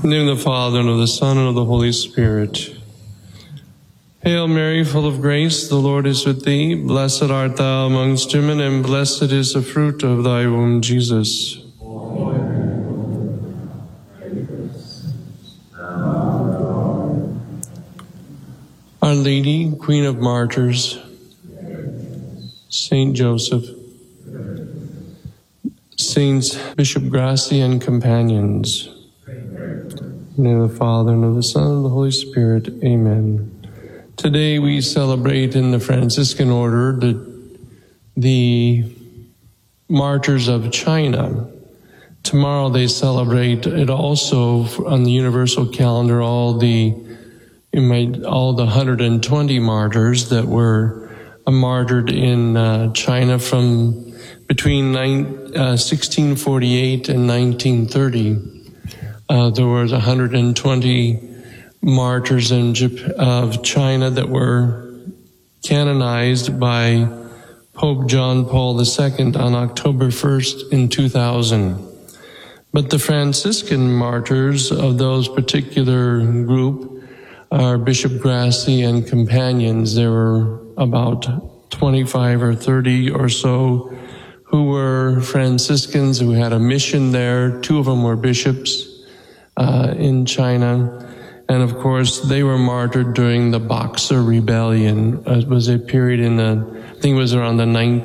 In the name of the Father, and of the Son, and of the Holy Spirit. Hail Mary, full of grace, the Lord is with thee. Blessed art thou amongst women, and blessed is the fruit of thy womb, Jesus. Our Lady, Queen of Martyrs, Saint Joseph, Saints Bishop Grassi and companions, in the name of the Father, and of the Son, and of the Holy Spirit. Amen. Today we celebrate in the Franciscan order the martyrs of China. Tomorrow they celebrate it also on the universal calendar, all the 120 martyrs that were martyred in China from between 1648 and 1930. There was 120 martyrs of China that were canonized by Pope John Paul II on October 1st in 2000. But the Franciscan martyrs of those particular group are Bishop Grassi and companions. There were about 25 or 30 or so who were Franciscans who had a mission there. Two of them were bishops in China. And of course, they were martyred during the Boxer Rebellion. It was a period I think it was around the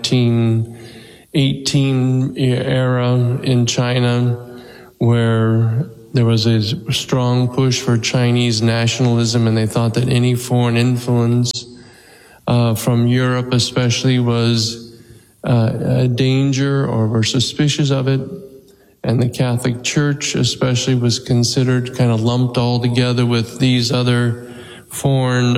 1918 era in China, where there was a strong push for Chinese nationalism, and they thought that any foreign influence from Europe especially was a danger, or were suspicious of it. And the Catholic Church especially was considered kind of lumped all together with these other foreign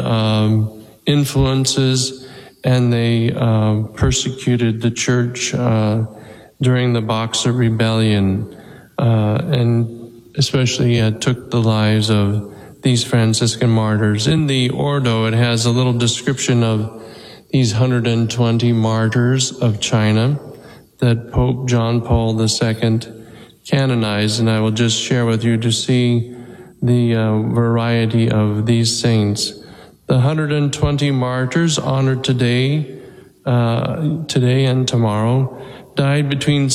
influences, and they persecuted the Church during the Boxer Rebellion, and especially took the lives of these Franciscan martyrs. In the Ordo, it has a little description of these 120 martyrs of China that Pope John Paul II canonized, and I will just share with you to see the variety of these saints. The 120 martyrs honored today and tomorrow died between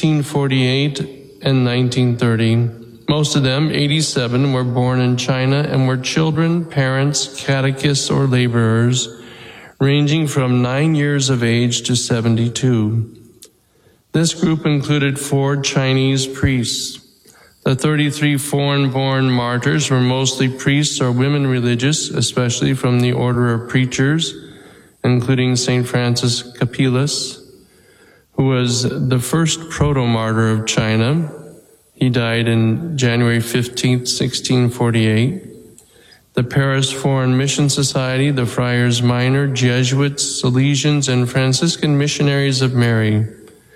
1648 and 1930. Most of them, 87, were born in China and were children, parents, catechists, or laborers, ranging from 9 years of age to 72. This group included 4 Chinese priests. The 33 foreign-born martyrs were mostly priests or women religious, especially from the order of preachers, including St. Francis Capillus, who was the first proto-martyr of China. He died in January 15th, 1648. The Paris Foreign Mission Society, the Friars Minor, Jesuits, Salesians, and Franciscan Missionaries of Mary.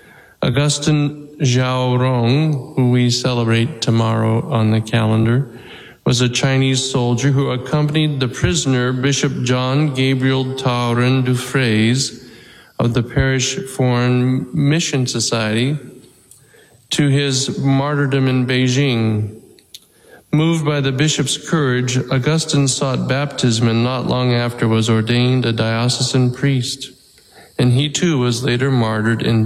Augustin Zhaorong, who we celebrate tomorrow on the calendar, was a Chinese soldier who accompanied the prisoner Bishop John Gabriel Tauren du Fres of the Paris Foreign Mission Society to his martyrdom in Beijing. Moved by the bishop's courage, Augustine sought baptism and not long after was ordained a diocesan priest. And he too was later martyred in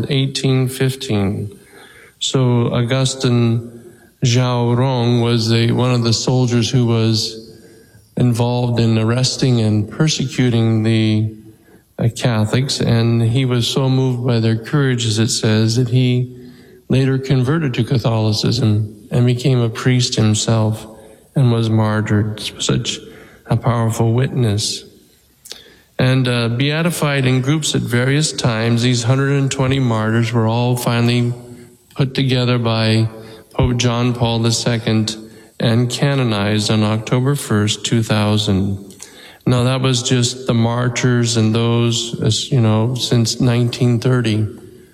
1815. So Augustin Zhaorong was one of the soldiers who was involved in arresting and persecuting the Catholics, and he was so moved by their courage, as it says, that he later converted to Catholicism and became a priest himself and was martyred. Such a powerful witness. And beatified in groups at various times, these 120 martyrs were all finally put together by Pope John Paul II and canonized on October 1st, 2000. Now that was just the martyrs and those, since 1930,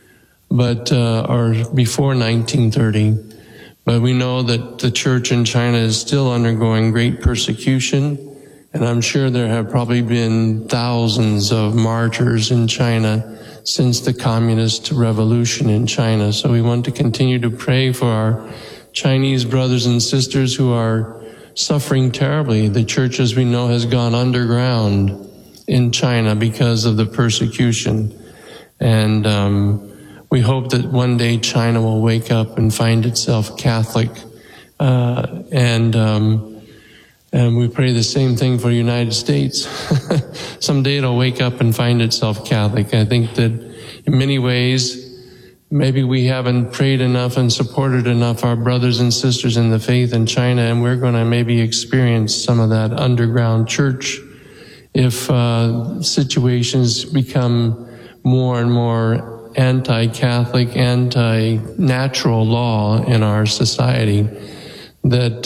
or before 1930. But we know that the church in China is still undergoing great persecution. And I'm sure there have probably been thousands of martyrs in China since the communist revolution in China. So we want to continue to pray for our Chinese brothers and sisters who are suffering terribly. The church, as we know, has gone underground in China because of the persecution. And we hope that one day China will wake up and find itself Catholic. And we pray the same thing for the United States. Someday it'll wake up and find itself Catholic. I think that in many ways, maybe we haven't prayed enough and supported enough our brothers and sisters in the faith in China, and we're going to maybe experience some of that underground church if situations become more and more anti-Catholic, anti-natural law in our society. That,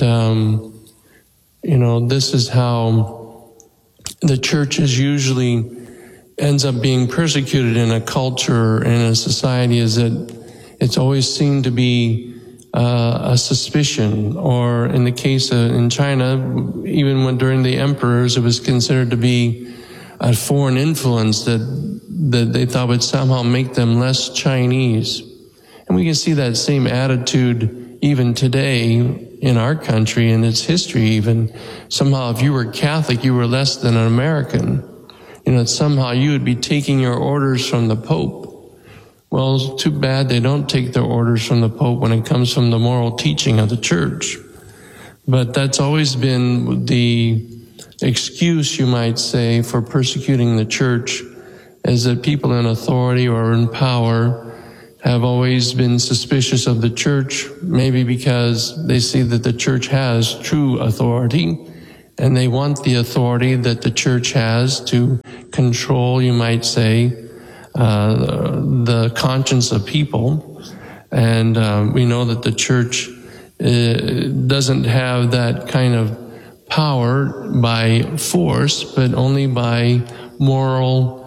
this is how the church is usually ends up being persecuted in a culture, in a society, is that it's always seen to be a suspicion, or in the case in China, even when during the emperors, it was considered to be a foreign influence that they thought would somehow make them less Chinese. And we can see that same attitude even today in our country, in its history even. Somehow if you were Catholic, you were less than an American. Somehow you would be taking your orders from the Pope. Well, it's too bad they don't take their orders from the Pope when it comes from the moral teaching of the church. But that's always been the excuse, you might say, for persecuting the church, is that people in authority or in power have always been suspicious of the church, maybe because they see that the church has true authority, and they want the authority that the church has to control, you might say, the conscience of people. And we know that the church doesn't have that kind of power by force, but only by moral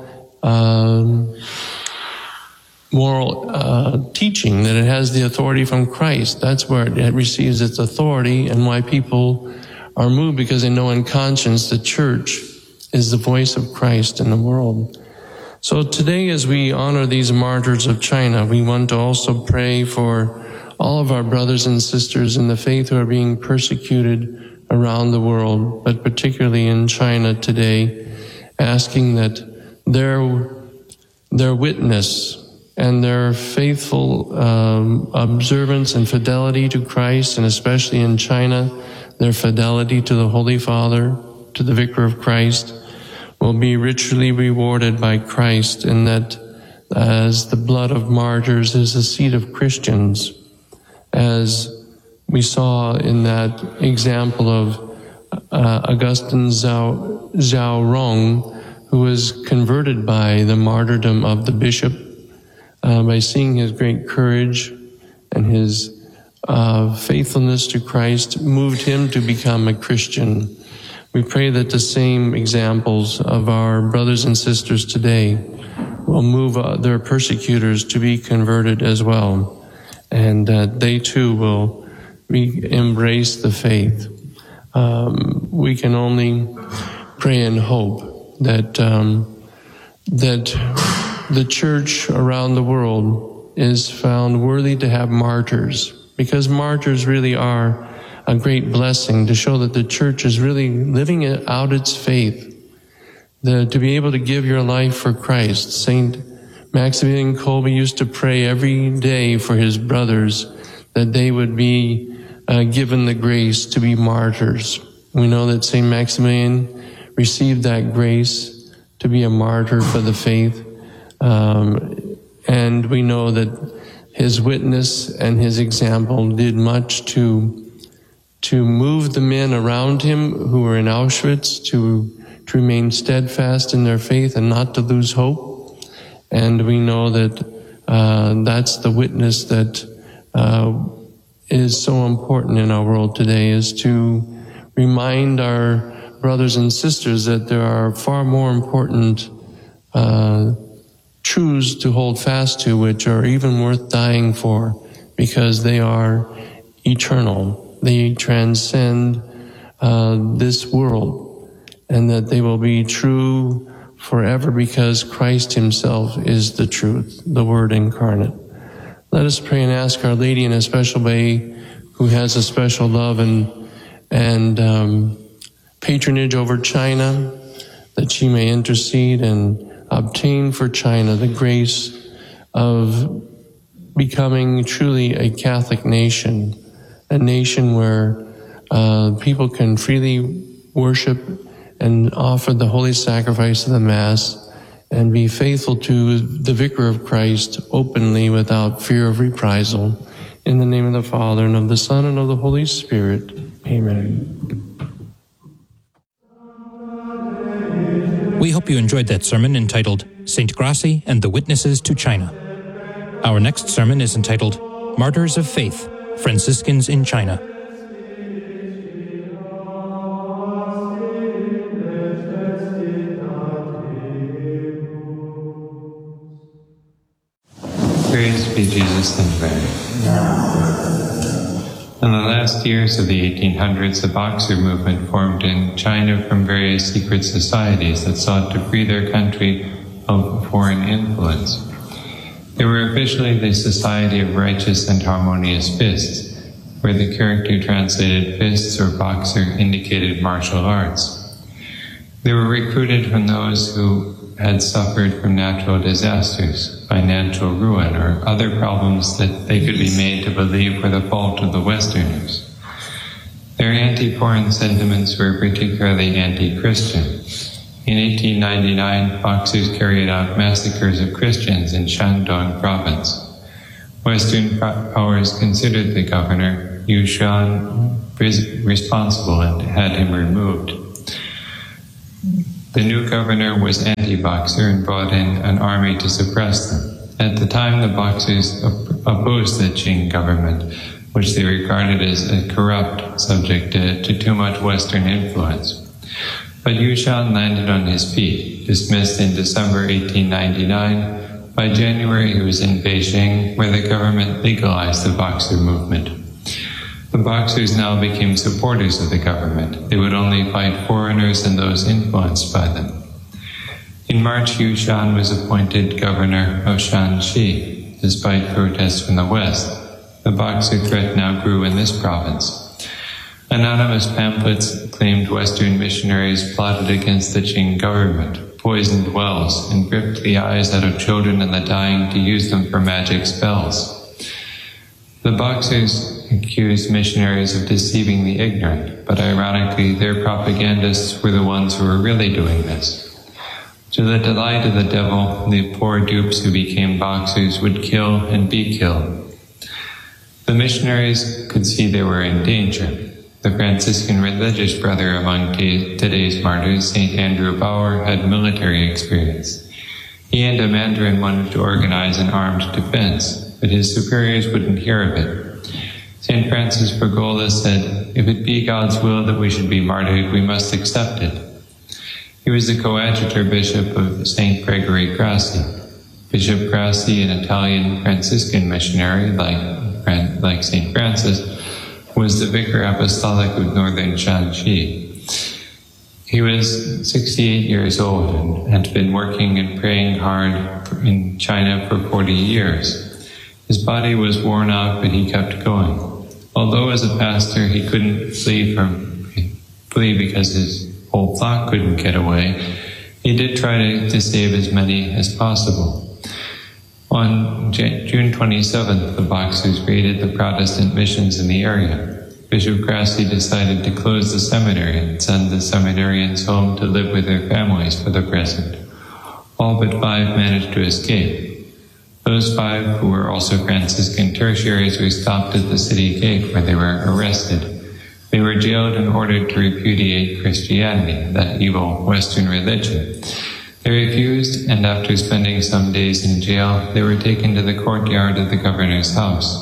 teaching, that it has the authority from Christ. That's where it receives its authority, and why people are moved, because they know in conscience the church is the voice of Christ in the world. So today, as we honor these martyrs of China, we want to also pray for all of our brothers and sisters in the faith who are being persecuted around the world, but particularly in China today, asking that their witness and their faithful observance and fidelity to Christ, and especially in China, their fidelity to the Holy Father, to the Vicar of Christ, will be richly rewarded by Christ, and that as the blood of martyrs is the seed of Christians, as we saw in that example of Augustine Zhaorong, who was converted by the martyrdom of the bishop, by seeing his great courage and his faithfulness to Christ, moved him to become a Christian. We pray that the same examples of our brothers and sisters today will move their persecutors to be converted as well, and that they too will embrace the faith. We can only pray and hope that the church around the world is found worthy to have martyrs, because martyrs really are a great blessing to show that the church is really living out its faith. To be able to give your life for Christ. Saint Maximilian Kolbe used to pray every day for his brothers that they would be given the grace to be martyrs. We know that Saint Maximilian received that grace to be a martyr for the faith. And we know that his witness and his example did much to move the men around him who were in Auschwitz to remain steadfast in their faith and not to lose hope. And we know that that's the witness that is so important in our world today, is to remind our brothers and sisters that there are far more important truths to hold fast to, which are even worth dying for, because they are eternal. They transcend this world, and that they will be true forever, because Christ himself is the truth, the Word incarnate. Let us pray and ask Our Lady in a special way who has a special love and patronage over China, that she may intercede and obtain for China the grace of becoming truly a Catholic nation, a nation where people can freely worship and offer the holy sacrifice of the Mass and be faithful to the Vicar of Christ openly without fear of reprisal. In the name of the Father, and of the Son, and of the Holy Spirit. Amen. We hope you enjoyed that sermon entitled Saint Gracie and the Witnesses to China. Our next sermon is entitled Martyrs of Faith, Franciscans in China. Praise be Jesus and Mary. In the last years of the 1800s, the Boxer movement formed in China from various secret societies that sought to free their country of foreign influence. They were officially the Society of Righteous and Harmonious Fists, where the character translated fists or boxer indicated martial arts. They were recruited from those who had suffered from natural disasters, financial ruin, or other problems that they could be made to believe were the fault of the Westerners. Their anti-foreign sentiments were particularly anti-Christian. In 1899, Boxers carried out massacres of Christians in Shandong province. Western powers considered the governor, Yu Shan, responsible and had him removed. The new governor was anti-Boxer and brought in an army to suppress them. At the time, the Boxers opposed the Qing government, which they regarded as a corrupt, subject to too much Western influence. But Yu Shan landed on his feet, dismissed in December 1899. By January, he was in Beijing, where the government legalized the Boxer movement. The Boxers now became supporters of the government. They would only fight foreigners and those influenced by them. In March, Yu Shan was appointed governor of Shanxi, despite protests from the West. The Boxer threat now grew in this province. Anonymous pamphlets claimed Western missionaries plotted against the Qing government, poisoned wells, and ripped the eyes out of children and the dying to use them for magic spells. The Boxers accused missionaries of deceiving the ignorant, but ironically, their propagandists were the ones who were really doing this. To the delight of the devil, the poor dupes who became Boxers would kill and be killed. The missionaries could see they were in danger. The Franciscan religious brother among today's martyrs, St. Andrew Bauer, had military experience. He and a Mandarin wanted to organize an armed defense, but his superiors wouldn't hear of it. St. Francis Pergola said, "If it be God's will that we should be martyred, we must accept it." He was the coadjutor bishop of St. Gregory Grassi. Bishop Grassi, an Italian Franciscan missionary like St. Francis, was the vicar apostolic of northern Shanxi. He was 68 years old and had been working and praying hard in China for 40 years. His body was worn out, but he kept going. Although as a pastor he couldn't flee because his whole flock couldn't get away, he did try to save as many as possible. On June 27th, the Boxers raided the Protestant missions in the area. Bishop Grassi decided to close the seminary and send the seminarians home to live with their families for the present. All but 5 managed to escape. Those 5, who were also Franciscan tertiaries, were stopped at the city gate where they were arrested. They were jailed and ordered to repudiate Christianity, that evil Western religion. They refused, and after spending some days in jail, they were taken to the courtyard of the governor's house.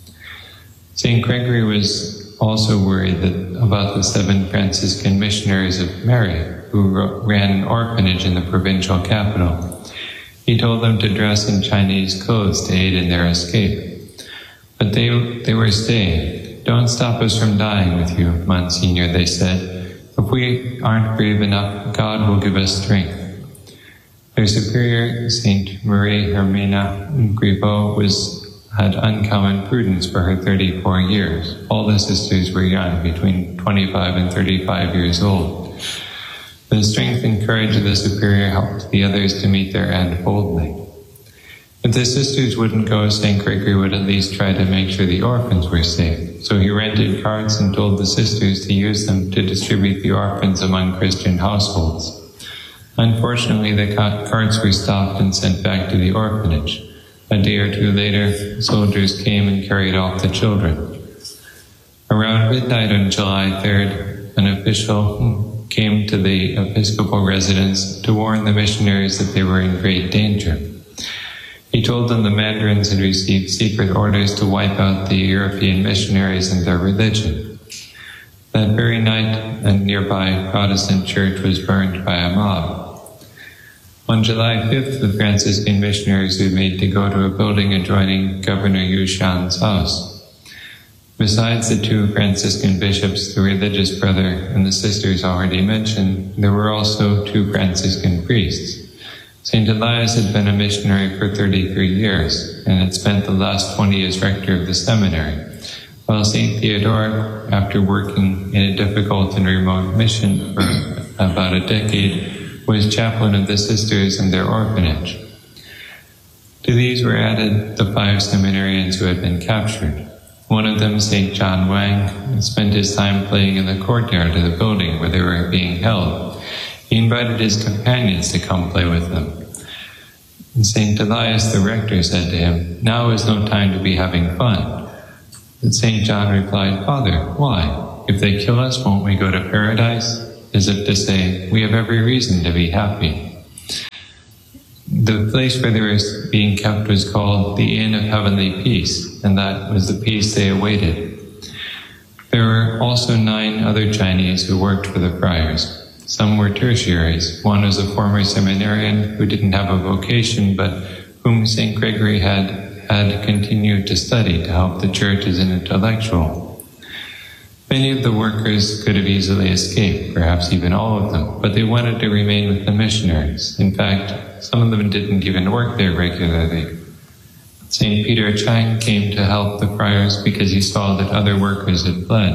St. Gregory was also worried about the 7 Franciscan missionaries of Mary, who ran an orphanage in the provincial capital. He told them to dress in Chinese clothes to aid in their escape. But they were staying. "Don't stop us from dying with you, Monsignor," they said. "If we aren't brave enough, God will give us strength." Their superior, St. Marie Hermina Griveau, had uncommon prudence for her 34 years. All the sisters were young, between 25 and 35 years old. The strength and courage of the superior helped the others to meet their end boldly. If the sisters wouldn't go, St. Gregory would at least try to make sure the orphans were safe. So he rented carts and told the sisters to use them to distribute the orphans among Christian households. Unfortunately, the carts were stopped and sent back to the orphanage. A day or two later, soldiers came and carried off the children. Around midnight on July 3rd, an official came to the episcopal residence to warn the missionaries that they were in great danger. He told them the mandarins had received secret orders to wipe out the European missionaries and their religion. That very night, a nearby Protestant church was burned by a mob. On July 5th, the Franciscan missionaries were made to go to a building adjoining Governor Yu Shan's house. Besides the two Franciscan bishops, the religious brother, and the sisters already mentioned, there were also two Franciscan priests. St. Elias had been a missionary for 33 years and had spent the last 20 as rector of the seminary, while St. Theodoric, after working in a difficult and remote mission for about a decade, was chaplain of the sisters and their orphanage. To these were added the 5 seminarians who had been captured. One of them, St. John Wang, spent his time playing in the courtyard of the building where they were being held. He invited his companions to come play with them. And St. Elias, the rector, said to him, "Now is no time to be having fun." But St. John replied, "Father, why? If they kill us, won't we go to paradise?" As if to say, we have every reason to be happy. The place where they were being kept was called the Inn of Heavenly Peace, and that was the peace they awaited. There were also 9 other Chinese who worked for the friars. Some were tertiaries. One was a former seminarian who didn't have a vocation, but whom St. Gregory had continued to study to help the church as an intellectual. Many of the workers could have easily escaped, perhaps even all of them, but they wanted to remain with the missionaries. In fact, some of them didn't even work there regularly. St. Peter Chang came to help the friars because he saw that other workers had fled.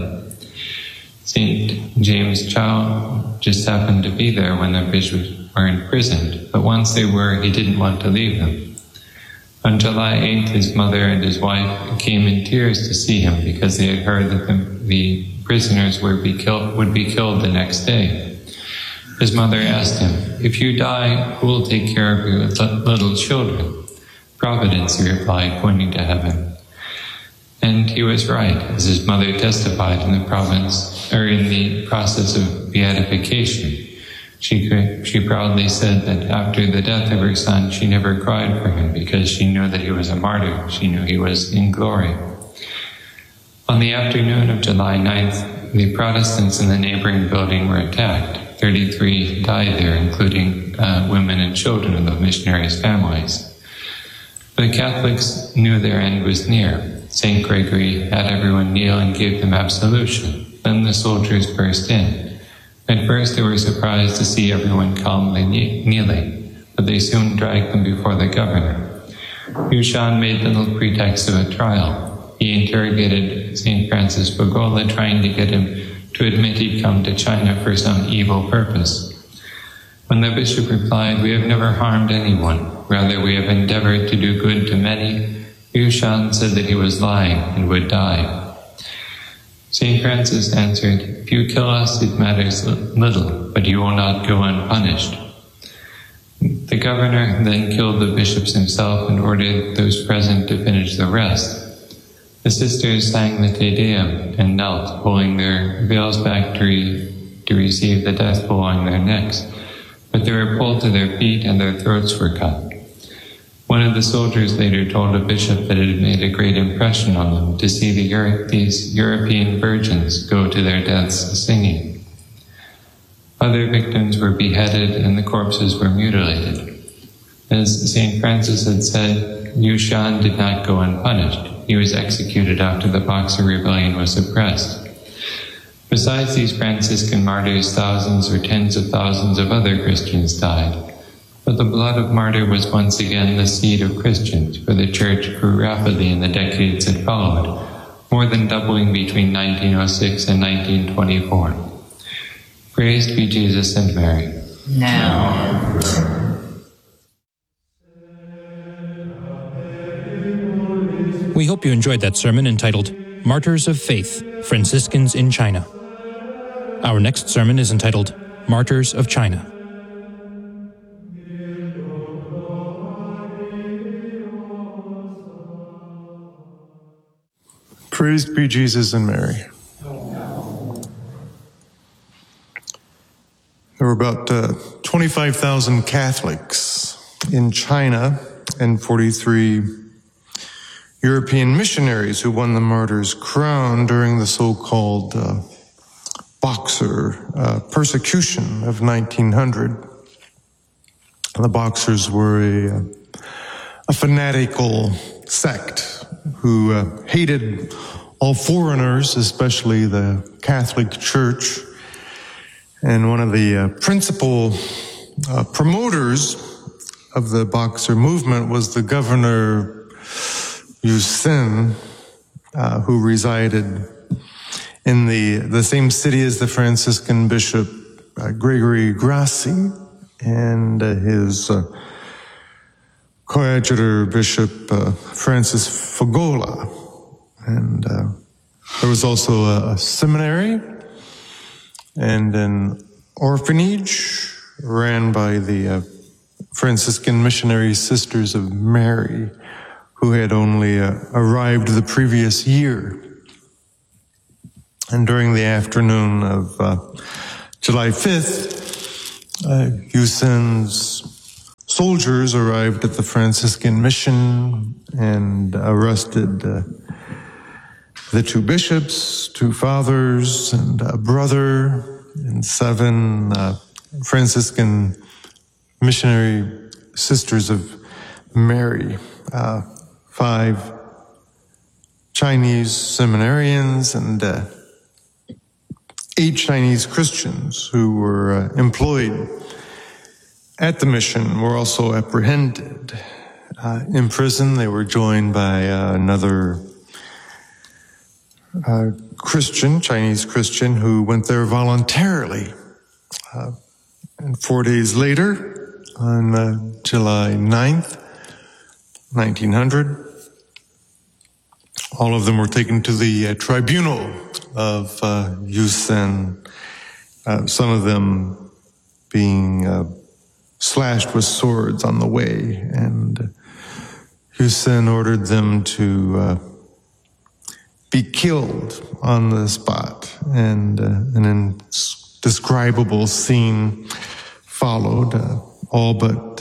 St. James Chow just happened to be there when the bishops were imprisoned, but once they were, he didn't want to leave them. On July 8th, his mother and his wife came in tears to see him because they had heard that the prisoners would be killed the next day. His mother asked him, "If you die, who will take care of your little children?" "Providence," he replied, pointing to heaven. And he was right, as his mother testified in the process of beatification. She proudly said that after the death of her son, she never cried for him because she knew that he was a martyr. She knew he was in glory. On the afternoon of July 9th, the Protestants in the neighboring building were attacked. 33 died there, including women and children of the missionaries' families. The Catholics knew their end was near. St. Gregory had everyone kneel and gave them absolution. Then the soldiers burst in. At first they were surprised to see everyone calmly kneeling, but they soon dragged them before the governor. Yu Shan made little pretext of a trial. He interrogated St. Francis Bogola, trying to get him to admit he'd come to China for some evil purpose. When the bishop replied, "We have never harmed anyone, rather we have endeavored to do good to many," Yu Shan said that he was lying and would die. St. Francis answered, "If you kill us, it matters little, but you will not go unpunished." The governor then killed the bishops himself and ordered those present to finish the rest. The sisters sang the Te Deum and knelt, pulling their veils back to receive the death blow on their necks, but they were pulled to their feet and their throats were cut. One of the soldiers later told a bishop that it had made a great impression on them to see these European virgins go to their deaths singing. Other victims were beheaded and the corpses were mutilated. As St. Francis had said, Yu Shan did not go unpunished. He was executed after the Boxer Rebellion was suppressed. Besides these Franciscan martyrs, thousands or tens of thousands of other Christians died. But the blood of martyr was once again the seed of Christians, for the Church grew rapidly in the decades that followed, more than doubling between 1906 and 1924. Praised be Jesus and Mary. Now. We hope you enjoyed that sermon entitled Martyrs of Faith, Franciscans in China. Our next sermon is entitled Martyrs of China. Praised be Jesus and Mary. There were about 25,000 Catholics in China and 43 European missionaries who won the martyr's crown during the so-called Boxer persecution of 1900. The Boxers were a fanatical sect who hated all foreigners, especially the Catholic Church. And one of the principal promoters of the Boxer movement was the governor Yu Sin, who resided in the same city as the Franciscan bishop Gregory Grassi and his coadjutor Bishop Francis Fagola. And there was also a seminary and an orphanage ran by the Franciscan Missionary Sisters of Mary, who had only arrived the previous year. And during the afternoon of July 5th, Yu Sin's soldiers arrived at the Franciscan mission and arrested the two bishops, two fathers, and a brother, and 7 Franciscan missionary sisters of Mary, 5 Chinese seminarians, and 8 Chinese Christians who were employed at the mission were also apprehended. In prison, they were joined by another Christian, Chinese Christian, who went there voluntarily. And 4 days later, on July 9th, 1900, all of them were taken to the tribunal of Yu Sin, some of them being slashed with swords on the way, and Yu Sin ordered them to be killed on the spot, and an indescribable scene followed. All but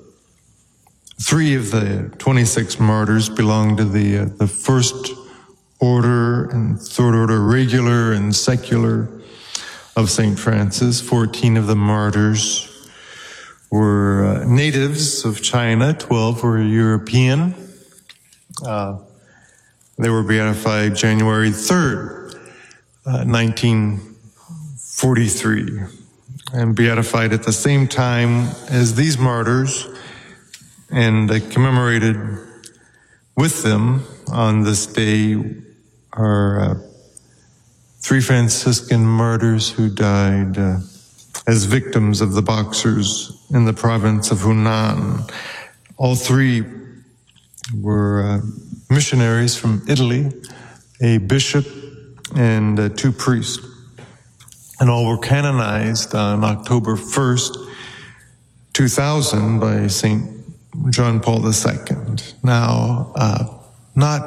3 of the 26 martyrs belonged to the first order and third order regular and secular of St. Francis. 14 of the martyrs were natives of China, 12 were European. They were beatified January 3rd, 1943, and beatified at the same time as these martyrs, and commemorated with them on this day are 3 Franciscan martyrs who died as victims of the Boxers in the province of Hunan. All 3 were missionaries from Italy, a bishop and 2 priests. And all were canonized on October 1st, 2000 by St. John Paul II. Now, not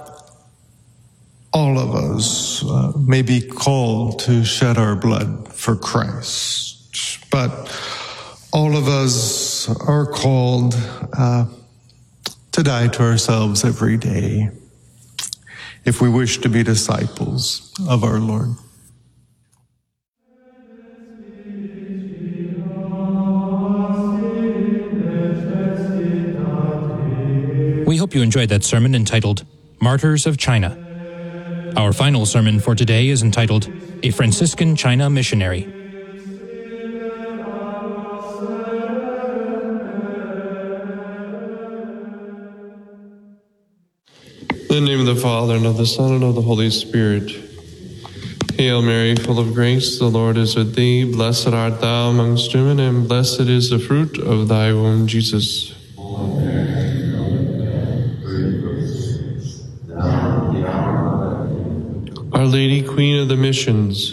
all of us may be called to shed our blood for Christ, but all of us are called to die to ourselves every day if we wish to be disciples of our Lord. We hope you enjoyed that sermon entitled Martyrs of China. Our final sermon for today is entitled A Franciscan China Missionary. In the name of the Father, and of the Son, and of the Holy Spirit. Hail Mary, full of grace, the Lord is with thee. Blessed art thou amongst women, and blessed is the fruit of thy womb, Jesus. Our Lady, Queen of the Missions,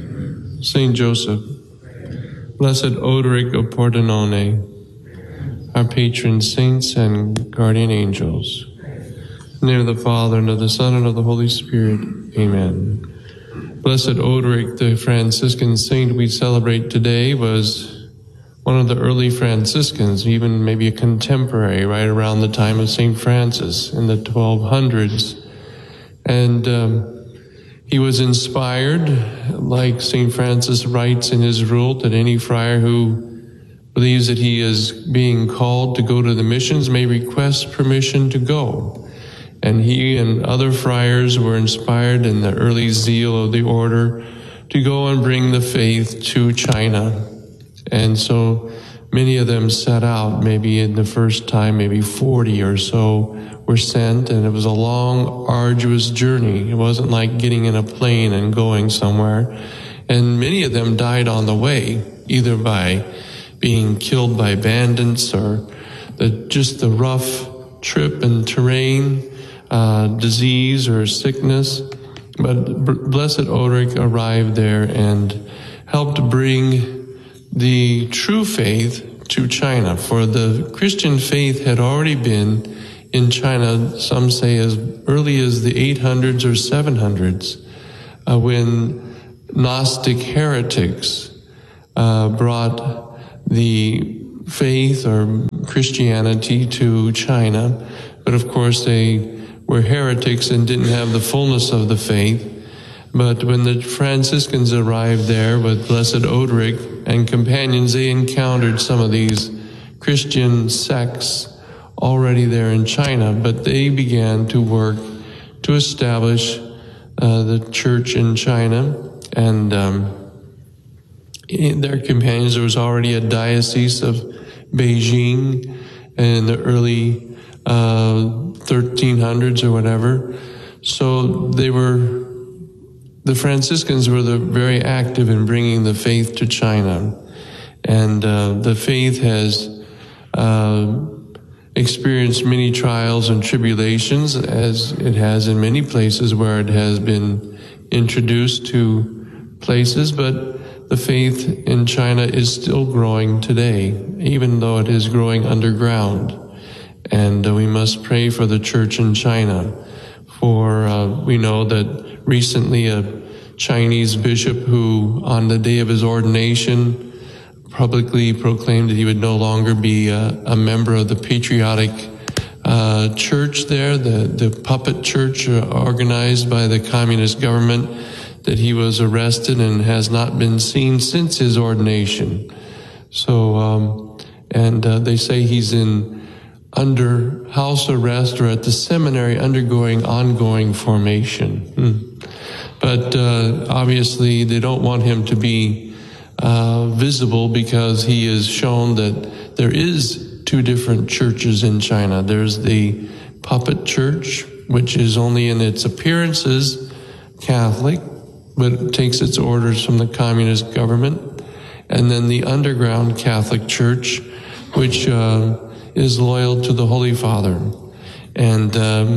Saint Joseph, Blessed Odoric of Pordenone, our patron saints and guardian angels. In the name of the Father, and of the Son, and of the Holy Spirit. Amen. Blessed Odoric, the Franciscan saint we celebrate today, was one of the early Franciscans, even maybe a contemporary, right around the time of St. Francis in the 1200s. And he was inspired, like St. Francis writes in his rule, that any friar who believes that he is being called to go to the missions may request permission to go. And he and other friars were inspired in the early zeal of the order to go and bring the faith to China. And so many of them set out, maybe in the first time, maybe 40 or so were sent, and it was a long, arduous journey. It wasn't like getting in a plane and going somewhere. And many of them died on the way, either by being killed by bandits or just the rough trip and terrain, disease or sickness. But Blessed Odoric arrived there and helped bring the true faith to China. For the Christian faith had already been in China, some say as early as the 800s or 700s, when Gnostic heretics brought the faith or Christianity to China. But of course they were heretics and didn't have the fullness of the faith. But when the Franciscans arrived there with Blessed Odoric and companions, they encountered some of these Christian sects already there in China, but they began to work to establish the church in China. And in their companions, there was already a diocese of Beijing in the early 1300s or whatever. So the Franciscans were very active in bringing the faith to China. And the faith has experienced many trials and tribulations, as it has in many places where it has been introduced to places, but the faith in China is still growing today, even though it is growing underground. And we must pray for the church in China. For we know that recently a Chinese bishop who, on the day of his ordination, publicly proclaimed that he would no longer be a member of the patriotic church there, the puppet church organized by the communist government, that he was arrested and has not been seen since his ordination. So, they say he's under house arrest or at the seminary undergoing ongoing formation. But obviously they don't want him to be visible, because he has shown that there is two different churches in China. There's the puppet church, which is only in its appearances Catholic, but it takes its orders from the communist government. And then the underground Catholic Church, which is loyal to the Holy Father. And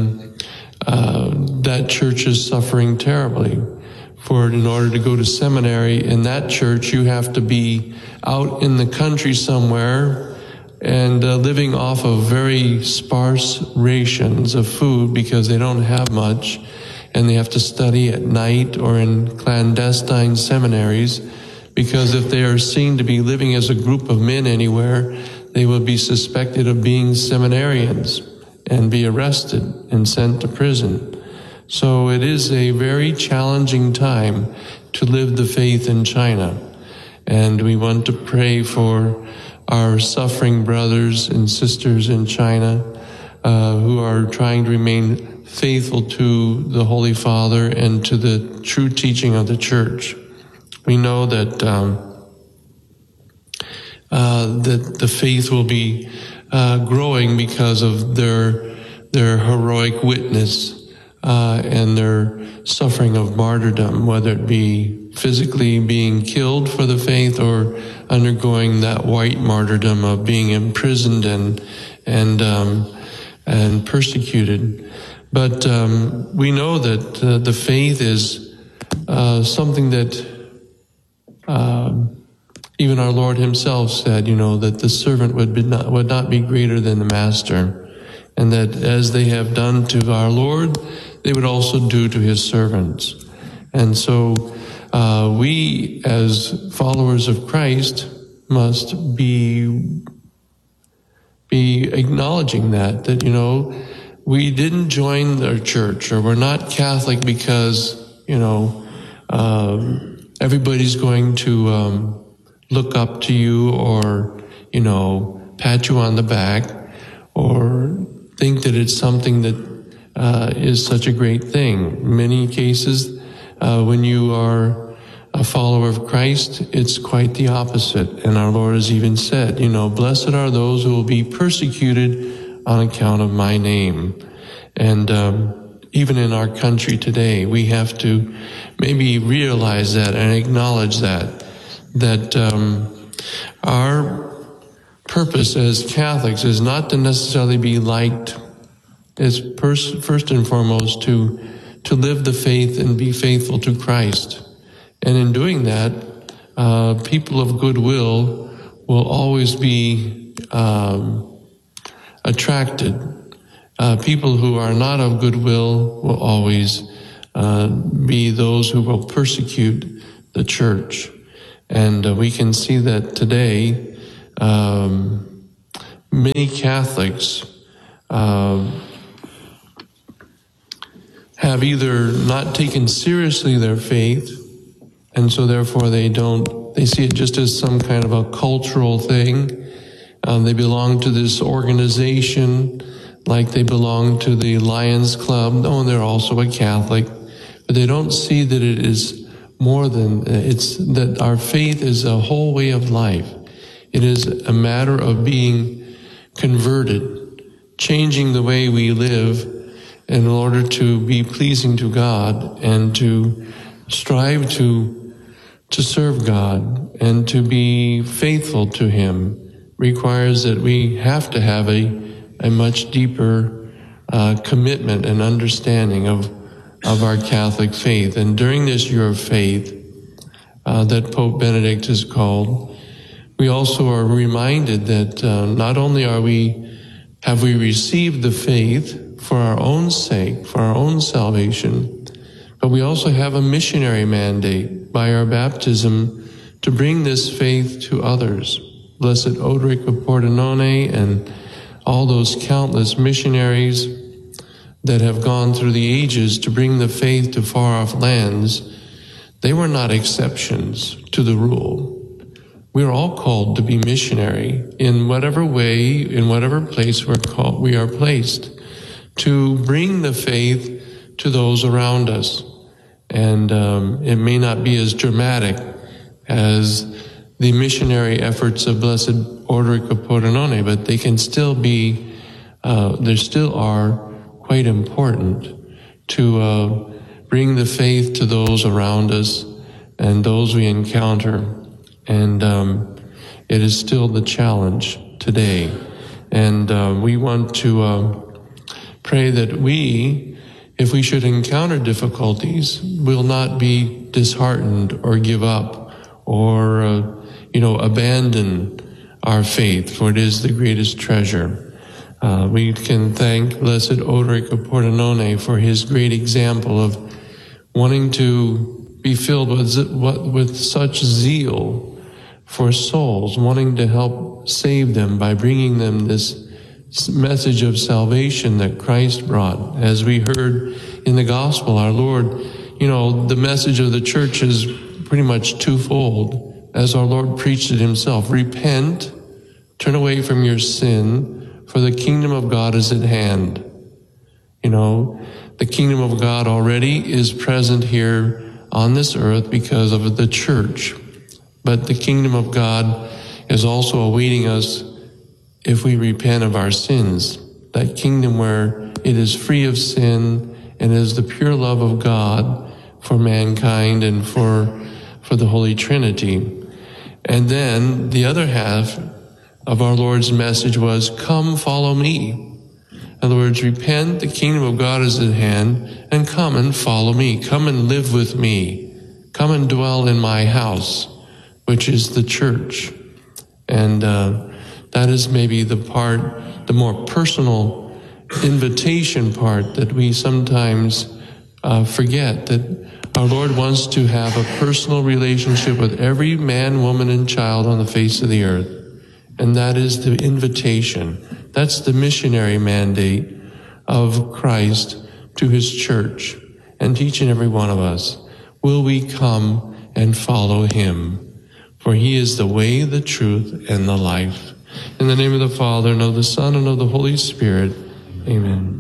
that church is suffering terribly. For in order to go to seminary in that church, you have to be out in the country somewhere and living off of very sparse rations of food, because they don't have much, and they have to study at night or in clandestine seminaries, because if they are seen to be living as a group of men anywhere, they will be suspected of being seminarians and be arrested and sent to prison. So it is a very challenging time to live the faith in China. And we want to pray for our suffering brothers and sisters in China who are trying to remain faithful to the Holy Father and to the true teaching of the Church. We know that that the faith will be growing because of their heroic witness and their suffering of martyrdom, whether it be physically being killed for the faith or undergoing that white martyrdom of being imprisoned and persecuted. But we know that the faith is something that even our Lord himself said, that the servant would not be greater than the master, and that as they have done to our Lord, they would also do to his servants. And so we, as followers of Christ, must be acknowledging that we didn't join their church, or we're not Catholic because, everybody's going to look up to you or, pat you on the back or think that it's something that is such a great thing. Many cases, when you are a follower of Christ, it's quite the opposite. And our Lord has even said, blessed are those who will be persecuted on account of my name. And even in our country today, we have to maybe realize that and acknowledge that our purpose as Catholics is not to necessarily be liked. It's first and foremost to live the faith and be faithful to Christ. And in doing that, people of goodwill will always be attracted. People who are not of goodwill will always be those who will persecute the church. And we can see that today, many Catholics have either not taken seriously their faith, and so therefore they see it just as some kind of a cultural thing. They belong to this organization like they belong to the Lions Club. No, and they're also a Catholic, but they don't see that it is more than, it's that our faith is a whole way of life. It is a matter of being converted, changing the way we live in order to be pleasing to God and to strive to serve God and to be faithful to Him requires that we have to have a much deeper commitment and understanding of our Catholic faith. And during this year of faith that Pope Benedict has called, we also are reminded that not only have we received the faith for our own sake, for our own salvation, but we also have a missionary mandate by our baptism to bring this faith to others. Blessed Odric of Pordenone and all those countless missionaries that have gone through the ages to bring the faith to far-off lands, they were not exceptions to the rule. We are all called to be missionary in whatever way, in whatever place we are placed, to bring the faith to those around us. And it may not be as dramatic as the missionary efforts of Blessed Odric of Pordenone, but they can still be, they still are quite important to bring the faith to those around us and those we encounter. And it is still the challenge today. And we want to pray that we, if we should encounter difficulties, will not be disheartened or give up or, abandon our faith, for it is the greatest treasure. We can thank Blessed Odric of Pordenone for his great example of wanting to be filled with such zeal for souls, wanting to help save them by bringing them this message of salvation that Christ brought. As we heard in the gospel, our Lord, the message of the church is pretty much twofold. As our Lord preached it himself, repent, turn away from your sin, for the kingdom of God is at hand. The kingdom of God already is present here on this earth because of the church. But the kingdom of God is also awaiting us if we repent of our sins. That kingdom where it is free of sin and is the pure love of God for mankind and for the Holy Trinity. And then the other half of our Lord's message was, come follow me. In other words, repent, the kingdom of God is at hand, and come and follow me. Come and live with me. Come and dwell in my house, which is the church. And that is maybe the more personal invitation part that we sometimes forget, that our Lord wants to have a personal relationship with every man, woman, and child on the face of the earth. And that is the invitation. That's the missionary mandate of Christ to his church and to each and every one of us. Will we come and follow him? For he is the way, the truth, and the life. In the name of the Father, and of the Son, and of the Holy Spirit, amen.